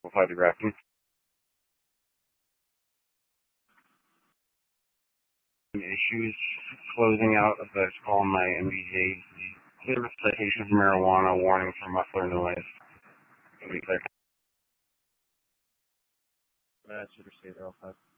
Apply the grafting. Issues closing out of the call my MBJ. Clear citation for marijuana, warning for muffler noise. Be clear. Should have stayed there all five.